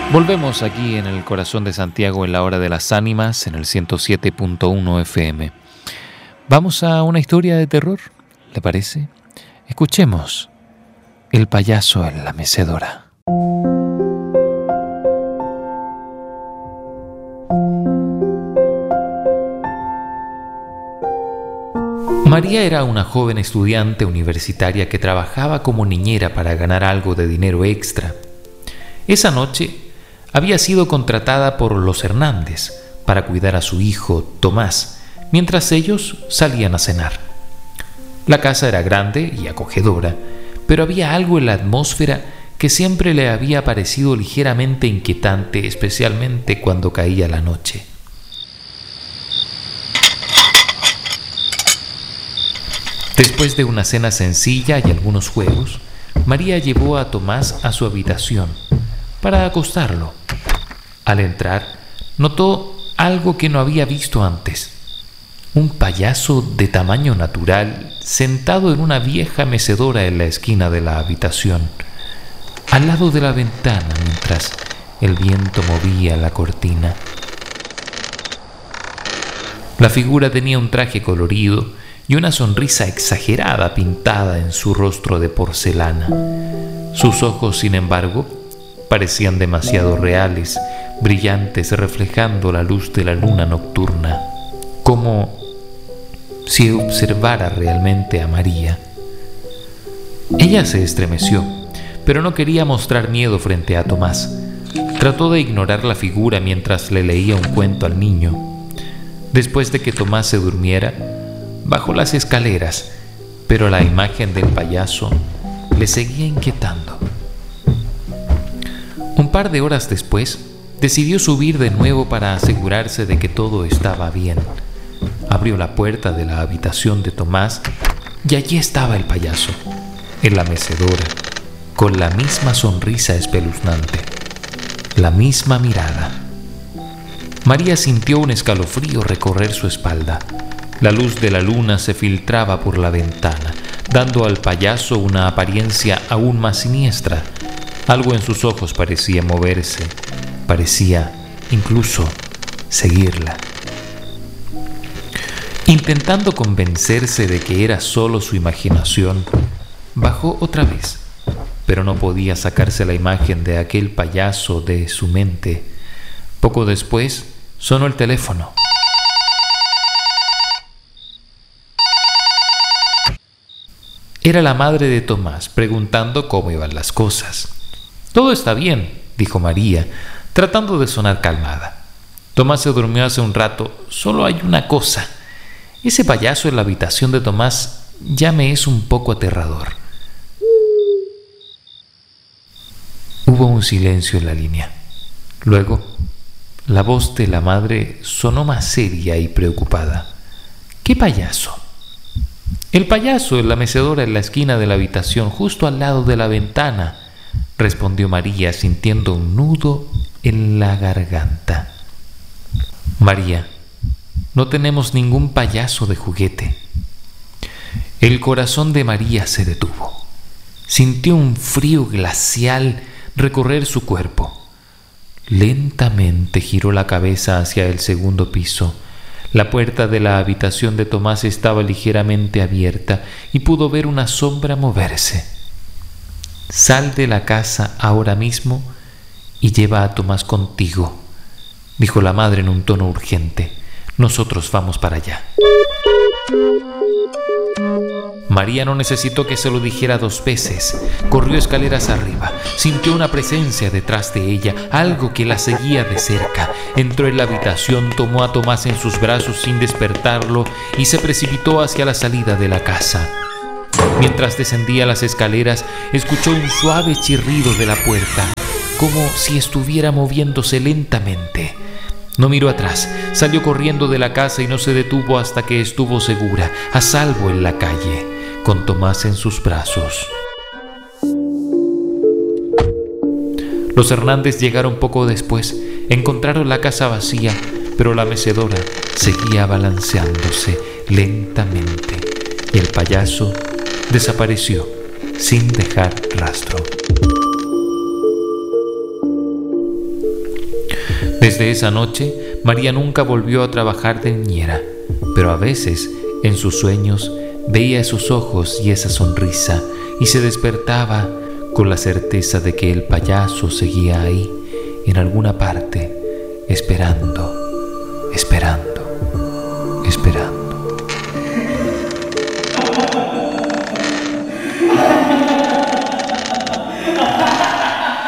Volvemos aquí en el corazón de Santiago en la hora de las ánimas en el 107.1 FM. Vamos a una historia de terror, ¿le parece? Escuchemos El payaso en la mecedora. María era una joven estudiante universitaria que trabajaba como niñera para ganar algo de dinero extra. Esa noche había sido contratada por los Hernández para cuidar a su hijo, Tomás, mientras ellos salían a cenar. La casa era grande y acogedora, pero había algo en la atmósfera que siempre le había parecido ligeramente inquietante, especialmente cuando caía la noche. Después de una cena sencilla y algunos juegos, María llevó a Tomás a su habitación para acostarlo. Al entrar, notó algo que no había visto antes: un payaso de tamaño natural sentado en una vieja mecedora en la esquina de la habitación, al lado de la ventana, mientras el viento movía la cortina. La figura tenía un traje colorido y una sonrisa exagerada pintada en su rostro de porcelana. Sus ojos, sin embargo, parecían demasiado reales, brillantes, reflejando la luz de la luna nocturna, como si observara realmente a María. Ella se estremeció, pero no quería mostrar miedo frente a Tomás. Trató de ignorar la figura mientras le leía un cuento al niño. Después de que Tomás se durmiera, bajó las escaleras, pero la imagen del payaso le seguía inquietando. Un par de horas después, decidió subir de nuevo para asegurarse de que todo estaba bien. Abrió la puerta de la habitación de Tomás y allí estaba el payaso, en la mecedora, con la misma sonrisa espeluznante, la misma mirada. María sintió un escalofrío recorrer su espalda. La luz de la luna se filtraba por la ventana, dando al payaso una apariencia aún más siniestra. Algo en sus ojos parecía moverse, parecía incluso seguirla. Intentando convencerse de que era solo su imaginación, bajó otra vez, pero no podía sacarse la imagen de aquel payaso de su mente. Poco después, sonó el teléfono. Era la madre de Tomás, preguntando cómo iban las cosas. «Todo está bien», dijo María, tratando de sonar calmada. «Tomás se durmió hace un rato. Solo hay una cosa. Ese payaso en la habitación de Tomás ya me es un poco aterrador». Hubo un silencio en la línea. Luego, la voz de la madre sonó más seria y preocupada. «¿Qué payaso?» «El payaso en la mecedora en la esquina de la habitación, justo al lado de la ventana», respondió María, sintiendo un nudo en la garganta. «María, no tenemos ningún payaso de juguete». El corazón de María se detuvo. Sintió un frío glacial recorrer su cuerpo. Lentamente giró la cabeza hacia el segundo piso. La puerta de la habitación de Tomás estaba ligeramente abierta y pudo ver una sombra moverse. «Sal de la casa ahora mismo y lleva a Tomás contigo», dijo la madre en un tono urgente. «Nosotros vamos para allá». María no necesitó que se lo dijera dos veces. Corrió escaleras arriba. Sintió una presencia detrás de ella, algo que la seguía de cerca. Entró en la habitación, tomó a Tomás en sus brazos sin despertarlo y se precipitó hacia la salida de la casa. Mientras descendía las escaleras, escuchó un suave chirrido de la puerta, como si estuviera moviéndose lentamente. No miró atrás, salió corriendo de la casa y no se detuvo hasta que estuvo segura, a salvo en la calle, con Tomás en sus brazos. Los Hernández llegaron poco después. Encontraron la casa vacía, pero la mecedora seguía balanceándose lentamente y el payaso desapareció sin dejar rastro. Desde esa noche, María nunca volvió a trabajar de niñera, pero a veces, en sus sueños, veía esos ojos y esa sonrisa y se despertaba con la certeza de que el payaso seguía ahí, en alguna parte, esperando, esperando, esperando.